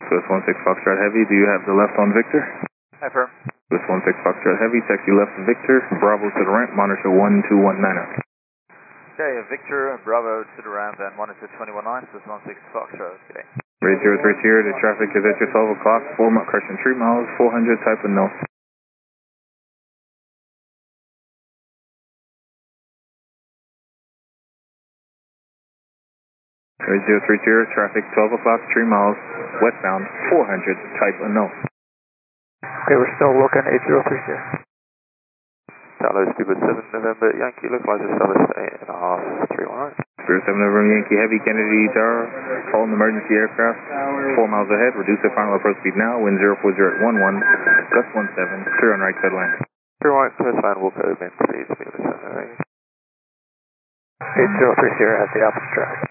Swiss 16 Foxtrot Heavy, do you have the left on Victor? Affirm. Swiss 16 Foxtrot Heavy, taxi left Victor, Bravo to the ramp, monitor 12190. Okay, Victor, Bravo to the ramp and monitor 219, Swiss 16 Foxtrot, okay. Rate 030, the traffic is at your 12 o'clock, 4 Mount Crescent 3 miles, 400, type of no. Rate 030, traffic 12 o'clock, 3 miles, westbound, 400, type of no. Okay, we're still looking 8030. Charlie Speedbird 7 November Yankee, localizer service 8.5, 319. Spirit 7 November Yankee Heavy, Kennedy Tower, call an emergency aircraft, 4 miles ahead, reduce the final approach speed now, wind 040 at 11, gust 17, clear on right side line. Clear right side line, will go in speed, speed of 708. 8030 at the Apple traffic.